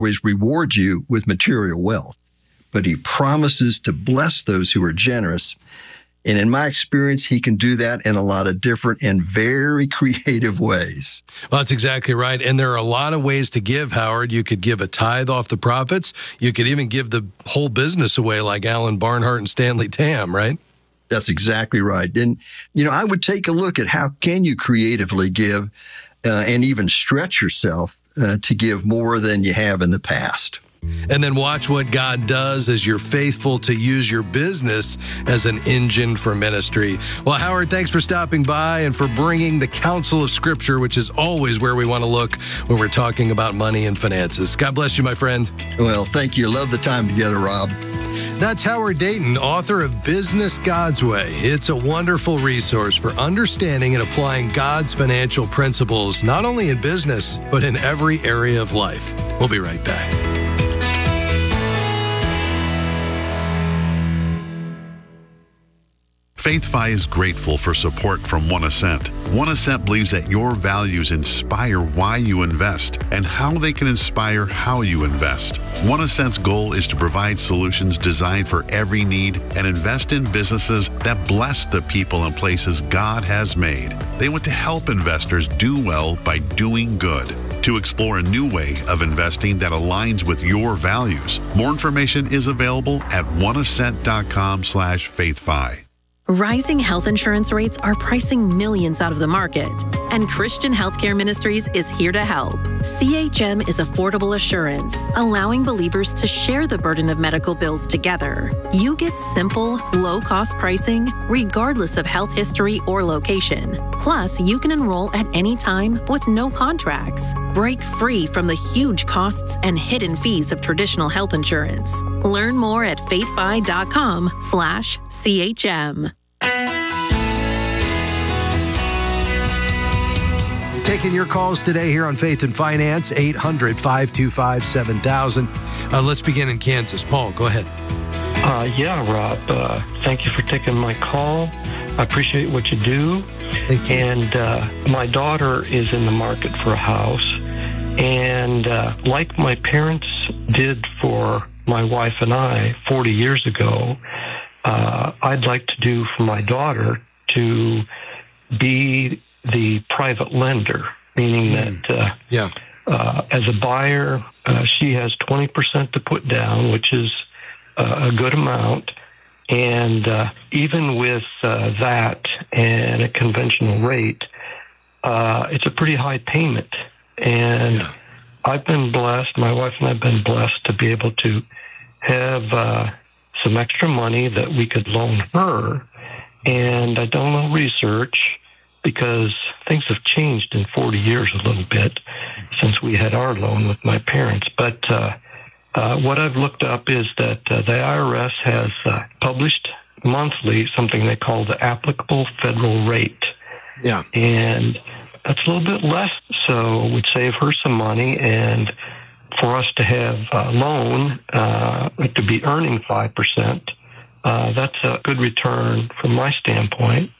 always reward you with material wealth, but he promises to bless those who are generous. And in my experience, he can do that in a lot of different and very creative ways. Well, that's exactly right. And there are a lot of ways to give, Howard. You could give a tithe off the profits. You could even give the whole business away like Alan Barnhart and Stanley Tam, right? That's exactly right. And, I would take a look at how can you creatively give and even stretch yourself to give more than you have in the past. And then watch what God does as you're faithful to use your business as an engine for ministry. Well, Howard, thanks for stopping by and for bringing the counsel of Scripture, which is always where we want to look when we're talking about money and finances. God bless you, my friend. Well, thank you. Love the time together, Rob. That's Howard Dayton, author of Business God's Way. It's a wonderful resource for understanding and applying God's financial principles, not only in business, but in every area of life. We'll be right back. FaithFi is grateful for support from One Ascent. One Ascent believes that your values inspire why you invest and how they can inspire how you invest. One Ascent's goal is to provide solutions designed for every need and invest in businesses that bless the people and places God has made. They want to help investors do well by doing good. To explore a new way of investing that aligns with your values, more information is available at oneascent.com/faithfi. Rising health insurance rates are pricing millions out of the market, and Christian Healthcare Ministries is here to help. CHM is affordable assurance, allowing believers to share the burden of medical bills together. You get simple, low-cost pricing, regardless of health history or location. Plus, you can enroll at any time with no contracts. Break free from the huge costs and hidden fees of traditional health insurance. Learn more at faithfi.com/CHM. Taking your calls today here on Faith and Finance, 800-525-7000. Let's begin in Kansas. Paul, go ahead. Yeah, Rob. Thank you for taking my call. I appreciate what you do. Thank you. And my daughter is in the market for a house. And like my parents did for my wife and I 40 years ago, I'd like to do for my daughter to be the private lender, meaning that as a buyer, she has 20% to put down, which is a good amount. And even with that and a conventional rate, it's a pretty high payment. And I've been blessed, my wife and I have been blessed to be able to have some extra money that we could loan her. And I done a little research because things have changed in 40 years a little bit since we had our loan with my parents. But what I've looked up is that the IRS has published monthly something they call the applicable federal rate. Yeah. And that's a little bit less, so it would save her some money. And for us to have a loan, to be earning 5%, that's a good return from my standpoint.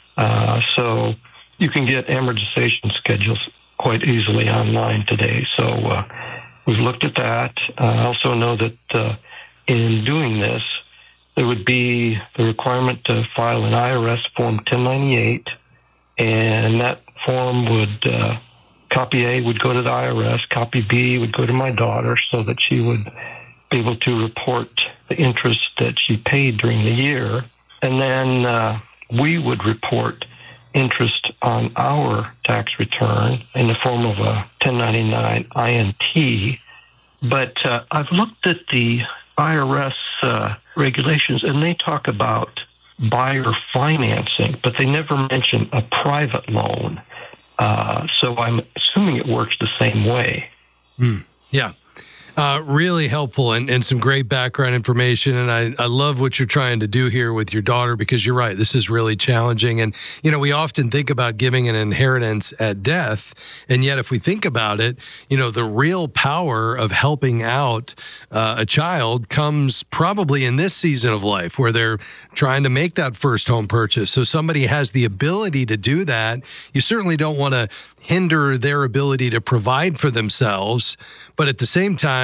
So you can get amortization schedules quite easily online today. So we've looked at that. I also know that in doing this, there would be the requirement to file an IRS Form 1098, and that form would, copy A would go to the IRS, copy B would go to my daughter so that she would be able to report the interest that she paid during the year. And then we would report interest on our tax return in the form of a 1099 INT. But I've looked at the IRS regulations, and they talk about buyer financing, but they never mention a private loan. So I'm assuming it works the same way. Yeah. Really helpful and some great background information. And I love what you're trying to do here with your daughter, because you're right. This is really challenging. And, we often think about giving an inheritance at death. And yet, if we think about it, the real power of helping out a child comes probably in this season of life where they're trying to make that first home purchase. So somebody has the ability to do that. You certainly don't want to hinder their ability to provide for themselves. But at the same time,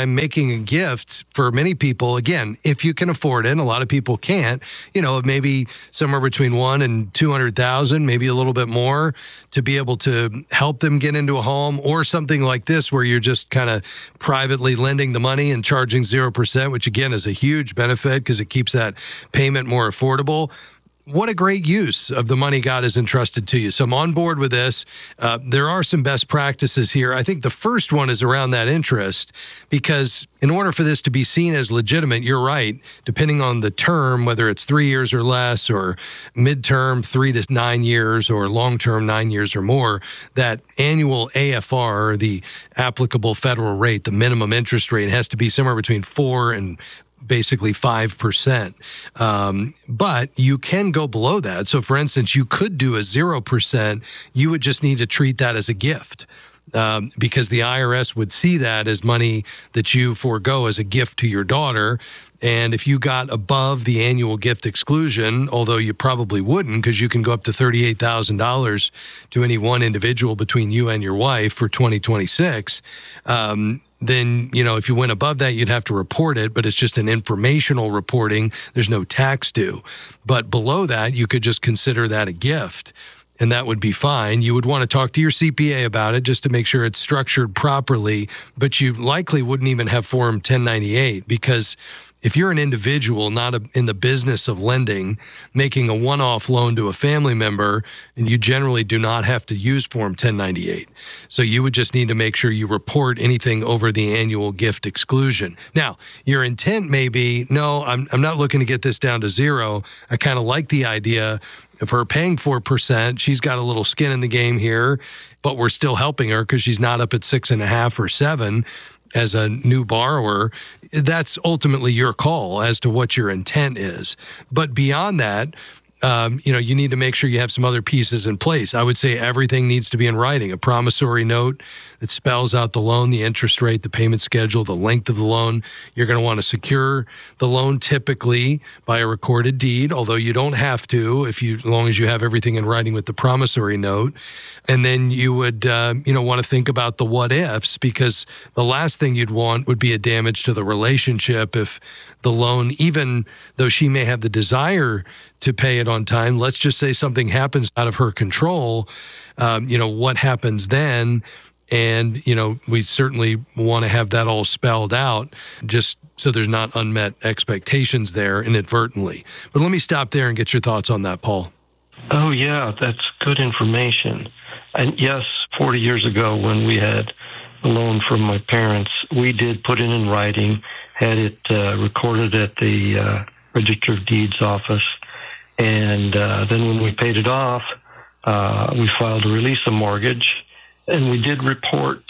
time, making a gift for many people, again, if you can afford it, and a lot of people can't, maybe somewhere between $100,000 and $200,000, maybe a little bit more, to be able to help them get into a home, or something like this where you're just kind of privately lending the money and charging 0%, which again is a huge benefit because it keeps that payment more affordable. What a great use of the money God has entrusted to you. So I'm on board with this. There are some best practices here. I think the first one is around that interest, because in order for this to be seen as legitimate, you're right, depending on the term, whether it's 3 years or less, or midterm 3 to 9 years, or long-term 9 years or more, that annual AFR, the applicable federal rate, the minimum interest rate, has to be somewhere between 4 and basically 5%. But you can go below that. So for instance, you could do a 0%. You would just need to treat that as a gift. Because the IRS would see that as money that you forego as a gift to your daughter. And if you got above the annual gift exclusion, although you probably wouldn't, because you can go up to $38,000 to any one individual between you and your wife for 2026, then, if you went above that, you'd have to report it, but it's just an informational reporting. There's no tax due. But below that, you could just consider that a gift, and that would be fine. You would want to talk to your CPA about it just to make sure it's structured properly, but you likely wouldn't even have Form 1098, because if you're an individual not in the business of lending, making a one-off loan to a family member, and you generally do not have to use Form 1098. So you would just need to make sure you report anything over the annual gift exclusion. Now, your intent may be, no, I'm not looking to get this down to 0. I kind of like the idea of her paying 4%. She's got a little skin in the game here, but we're still helping her because she's not up at 6.5 or 7. As a new borrower. That's ultimately your call as to what your intent is. But beyond that, you need to make sure you have some other pieces in place. I would say everything needs to be in writing. A promissory note that spells out the loan, the interest rate, the payment schedule, the length of the loan. You're going to want to secure the loan typically by a recorded deed, although you don't have to as long as you have everything in writing with the promissory note. And then you would, want to think about the what ifs, because the last thing you'd want would be a damage to the relationship if the loan, even though she may have the desire to pay it on time, let's just say something happens out of her control, what happens then? And, we certainly want to have that all spelled out just so there's not unmet expectations there inadvertently. But let me stop there and get your thoughts on that, Paul. Oh, yeah, that's good information. And yes, 40 years ago when we had a loan from my parents, we did put it in writing, had it recorded at the Register of Deeds office. And then when we paid it off, we filed a release of mortgage, and we did report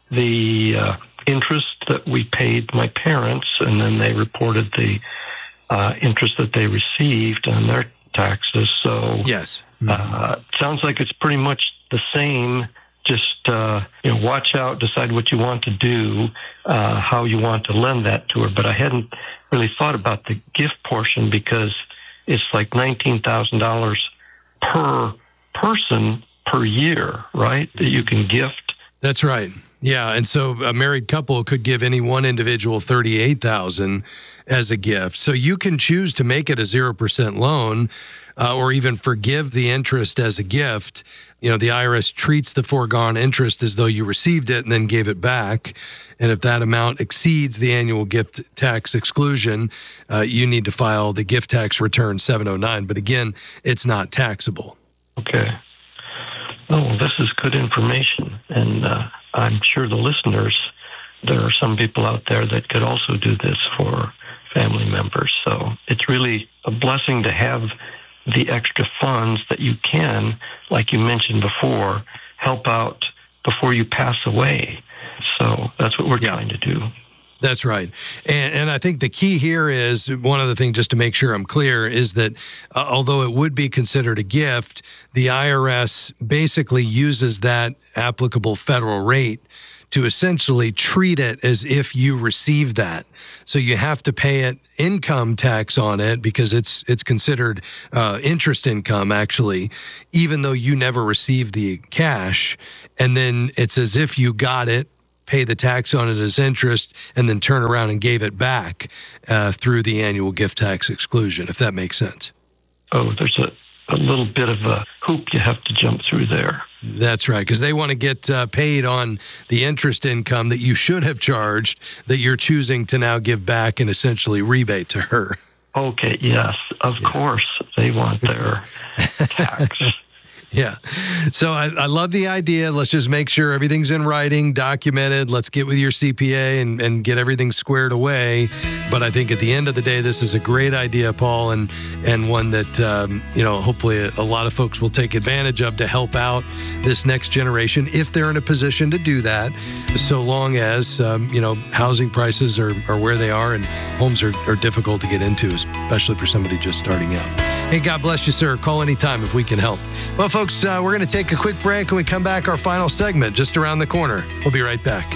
the interest that we paid my parents, and then they reported the interest that they received on their taxes. So yes, sounds like it's pretty much the same. Just watch out, decide what you want to do, how you want to lend that to her. But I hadn't really thought about the gift portion, because it's like $19,000 per person per year, right? That you can gift. That's right. Yeah, and so a married couple could give any one individual $38,000 as a gift. So you can choose to make it a 0% loan, or even forgive the interest as a gift. The IRS treats the foregone interest as though you received it and then gave it back. And if that amount exceeds the annual gift tax exclusion, you need to file the gift tax return 709. But again, it's not taxable. Okay. Oh, well, this is good information. And I'm sure the listeners, there are some people out there that could also do this for family members. So it's really a blessing to have the extra funds that you can, like you mentioned before, help out before you pass away. So that's what we're trying to do. That's right. And I think the key here is, one other thing just to make sure I'm clear, is that although it would be considered a gift, the IRS basically uses that applicable federal rate to essentially treat it as if you received that. So you have to pay it income tax on it, because it's considered interest income, actually, even though you never received the cash. And then it's as if you got it pay the tax on it as interest, and then turn around and gave it back through the annual gift tax exclusion, if that makes sense. Oh, there's a little bit of a hoop you have to jump through there. That's right, because they want to get paid on the interest income that you should have charged that you're choosing to now give back and essentially rebate to her. Okay, yes, of course they want their tax. Yeah. So I love the idea. Let's just make sure everything's in writing, documented. Let's get with your CPA and get everything squared away. But I think at the end of the day, this is a great idea, Paul, and one that, hopefully a lot of folks will take advantage of to help out this next generation if they're in a position to do that, so long as, housing prices are where they are and homes are difficult to get into, especially for somebody just starting out. Hey, God bless you, sir. Call anytime if we can help. Well, folks, we're going to take a quick break. When we come back, our final segment just around the corner. We'll be right back.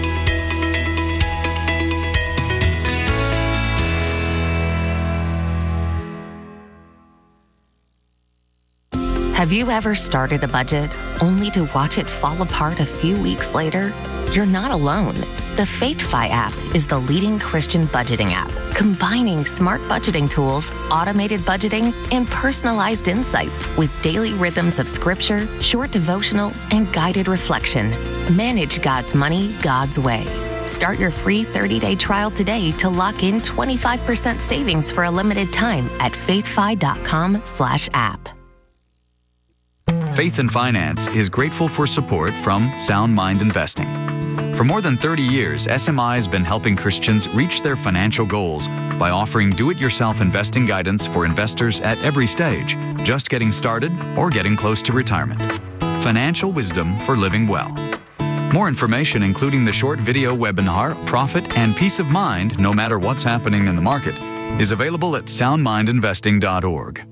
Have you ever started a budget only to watch it fall apart a few weeks later? You're not alone. The FaithFi app is the leading Christian budgeting app, combining smart budgeting tools, automated budgeting, and personalized insights with daily rhythms of scripture, short devotionals, and guided reflection. Manage God's money God's way. Start your free 30-day trial today to lock in 25% savings for a limited time at faithfi.com/app. Faith and Finance is grateful for support from Sound Mind Investing. For more than 30 years, SMI has been helping Christians reach their financial goals by offering do-it-yourself investing guidance for investors at every stage, just getting started or getting close to retirement. Financial wisdom for living well. More information, including the short video webinar, Profit and Peace of Mind, no matter what's happening in the market, is available at soundmindinvesting.org.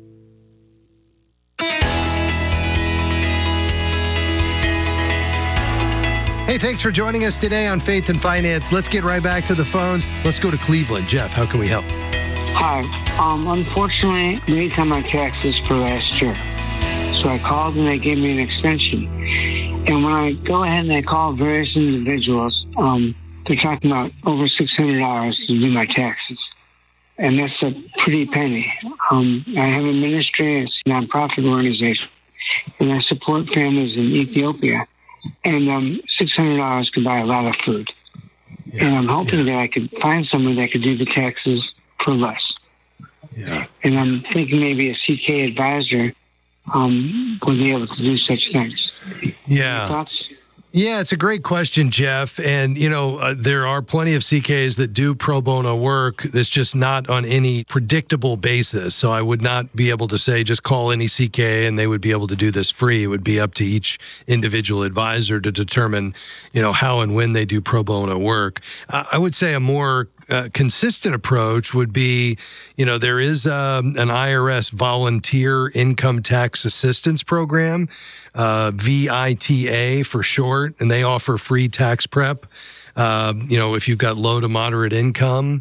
Hey, thanks for joining us today on Faith and Finance. Let's get right back to the phones. Let's go to Cleveland. Jeff, how can we help? Hi. Unfortunately, they didn't have my taxes for last year. So I called and they gave me an extension. And when I go ahead and I call various individuals, they're talking about over $600 to do my taxes. And that's a pretty penny. I have a ministry, it's a nonprofit organization, and I support families in Ethiopia. And $600 could buy a lot of food. Yeah, and I'm hoping that I could find someone that could do the taxes for less. Yeah. And I'm thinking maybe a CK advisor would be able to do such things. Yeah. Thoughts? Yeah, it's a great question, Jeff. And, there are plenty of CKs that do pro bono work that's just not on any predictable basis. So I would not be able to say just call any CK and they would be able to do this free. It would be up to each individual advisor to determine, how and when they do pro bono work. I would say a more consistent approach would be, there is an IRS volunteer income tax assistance program, VITA for short, and they offer free tax prep. If you've got low to moderate income,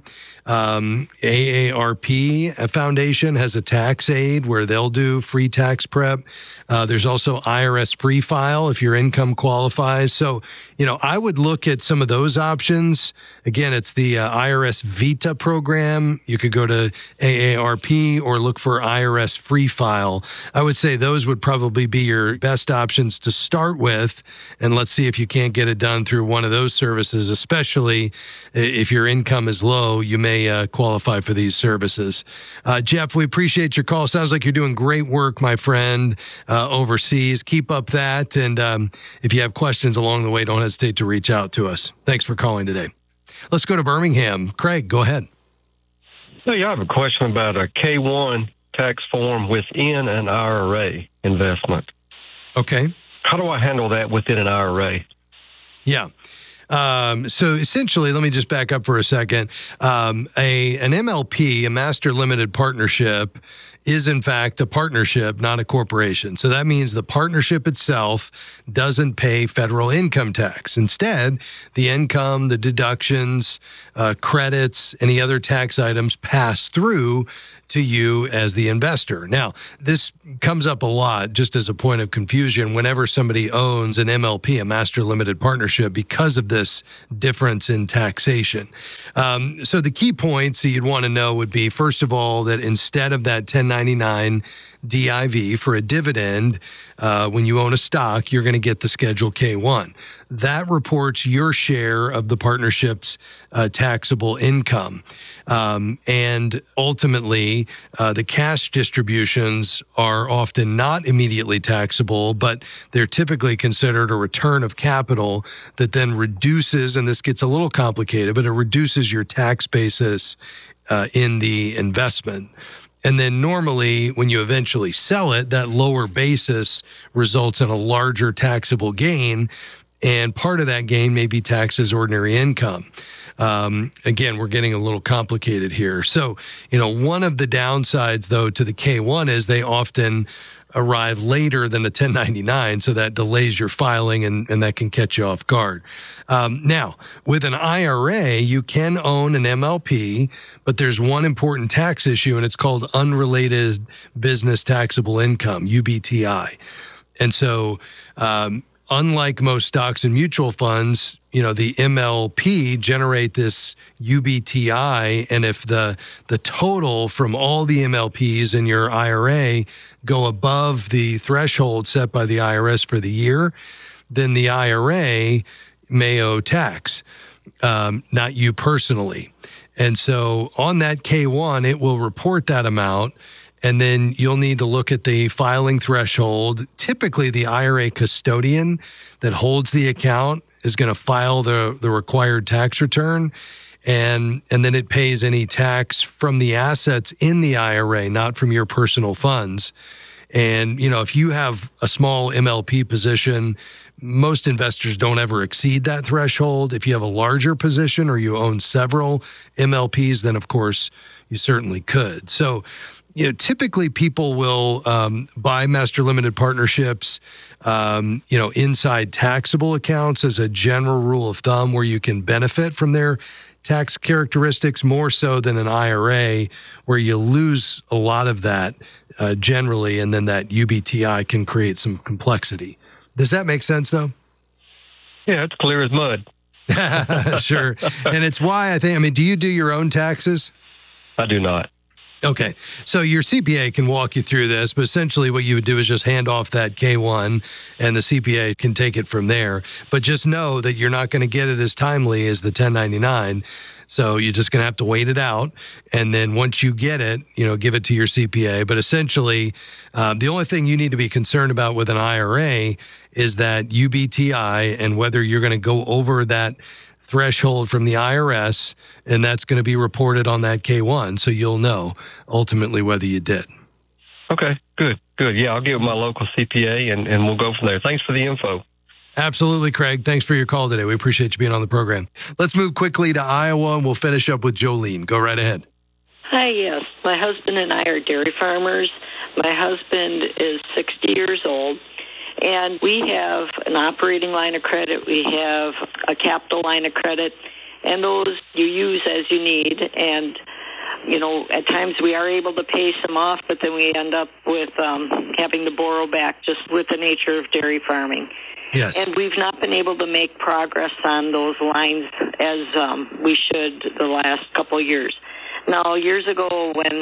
AARP Foundation has a tax aid where they'll do free tax prep. There's also IRS Free File if your income qualifies. So, I would look at some of those options. Again, it's the IRS VITA program. You could go to AARP or look for IRS Free File. I would say those would probably be your best options to start with. And let's see if you can't get it done through one of those services, especially if your income is low, you may qualify for these services. Jeff, we appreciate your call. Sounds like you're doing great work, my friend, overseas. Keep up that. And if you have questions along the way, don't hesitate to reach out to us. Thanks for calling today. Let's go to Birmingham. Craig, go ahead. Hey, I have a question about a K-1 tax form within an IRA investment. Okay. How do I handle that within an IRA? Yeah. So essentially, let me just back up for a second. An MLP, a master limited partnership, is in fact a partnership, not a corporation. So that means the partnership itself doesn't pay federal income tax. Instead, the income, the deductions, credits, any other tax items pass through to you as the investor. Now, this comes up a lot just as a point of confusion whenever somebody owns an MLP, a master limited partnership, because of this difference in taxation. So the key points that you'd want to know would be, first of all, that instead of that 1099 DIV for a dividend, when you own a stock, you're going to get the Schedule K-1. That reports your share of the partnership's taxable income. And ultimately, the cash distributions are often not immediately taxable, but they're typically considered a return of capital that then reduces, and this gets a little complicated, but it reduces your tax basis in the investment. And then normally, when you eventually sell it, that lower basis results in a larger taxable gain, and part of that gain may be taxed as ordinary income. Again, we're getting a little complicated here. So, one of the downsides, though, to the K-1 is they often arrive later than a 1099, so that delays your filing and that can catch you off guard. Now, with an IRA, you can own an MLP, but there's one important tax issue, and it's called unrelated business taxable income, UBTI. And so, unlike most stocks and mutual funds, the MLP generate this UBTI, and if the total from all the MLPs in your IRA go above the threshold set by the IRS for the year, then the IRA may owe tax, not you personally. And so on that K-1, it will report that amount, and then you'll need to look at the filing threshold. Typically, the IRA custodian that holds the account is going to file the required tax return, and then it pays any tax from the assets in the IRA, not from your personal funds. And, if you have a small MLP position, most investors don't ever exceed that threshold. If you have a larger position or you own several MLPs, then of course you certainly could. So, typically people will buy master limited partnerships, inside taxable accounts as a general rule of thumb, where you can benefit from their tax characteristics more so than an IRA, where you lose a lot of that generally, and then that UBTI can create some complexity. Does that make sense, though? Yeah, it's clear as mud. Sure. And it's why do you do your own taxes? I do not. Okay. So your CPA can walk you through this, but essentially what you would do is just hand off that K-1 and the CPA can take it from there. But just know that you're not going to get it as timely as the 1099. So you're just going to have to wait it out. And then once you get it, give it to your CPA. But essentially, the only thing you need to be concerned about with an IRA is that UBTI and whether you're going to go over that threshold from the IRS, and that's going to be reported on that K-1, so you'll know ultimately whether you did. Okay, good. Yeah, I'll get with my local CPA, and we'll go from there. Thanks for the info. Absolutely, Craig. Thanks for your call today. We appreciate you being on the program. Let's move quickly to Iowa, and we'll finish up with Jolene. Go right ahead. Hi, yes. My husband and I are dairy farmers. My husband is 60 years old. And we have an operating line of credit. We have a capital line of credit. And those you use as you need. And, at times we are able to pay some off, but then we end up with having to borrow back just with the nature of dairy farming. Yes. And we've not been able to make progress on those lines as we should the last couple of years. Now, years ago, when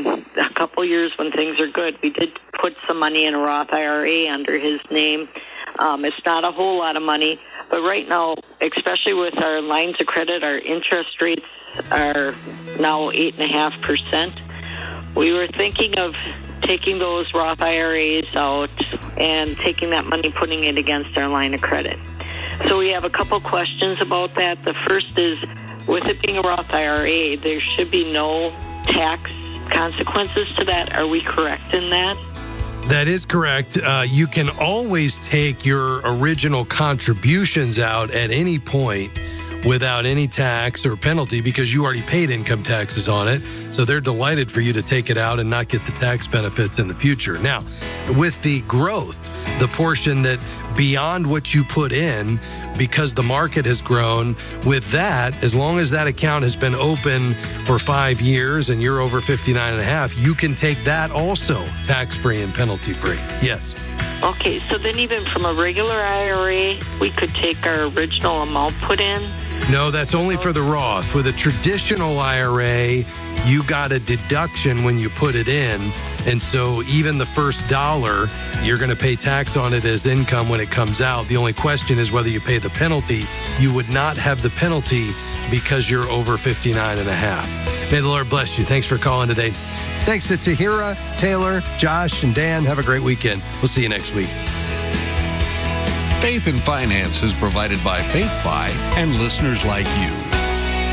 things are good, we did put some money in a Roth IRA under his name. It's not a whole lot of money, but right now, especially with our lines of credit, our interest rates are now 8.5%. We were thinking of taking those Roth IRAs out and taking that money, putting it against our line of credit. So we have a couple questions about that. The first is, with it being a Roth IRA, there should be no tax consequences to that. Are we correct in that? That is correct. You can always take your original contributions out at any point without any tax or penalty because you already paid income taxes on it. So they're delighted for you to take it out and not get the tax benefits in the future. Now, with the growth, the portion that beyond what you put in, because the market has grown, with that, as long as that account has been open for 5 years and you're over 59 and a half, you can take that also tax-free and penalty-free. Yes. Okay, so then even from a regular IRA, we could take our original amount put in? No, that's only for the Roth. With a traditional IRA, you got a deduction when you put it in. And so even the first dollar, you're going to pay tax on it as income when it comes out. The only question is whether you pay the penalty. You would not have the penalty because you're over 59 and a half. May the Lord bless you. Thanks for calling today. Thanks to Tahira, Taylor, Josh, and Dan. Have a great weekend. We'll see you next week. Faith and Finance is provided by FaithFi and listeners like you.